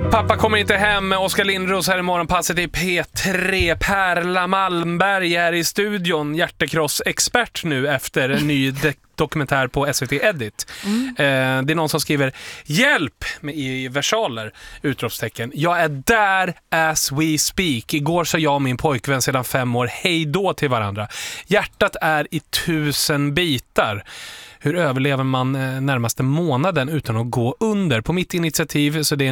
Pappa kommer inte hem. Oskar Lindros här i morgonpasset i P3. Perla Malmberg är i studion. Hjärtekross-expert nu efter en ny dokumentär på SVT Edit. Det är någon som skriver hjälp i versaler, utropstecken. Jag är där as we speak. Igår sa jag och min pojkvän sedan 5 år hej då till varandra. Hjärtat är i 1000 bitar. Hur överlever man närmaste månaden utan att gå under? På mitt initiativ så det är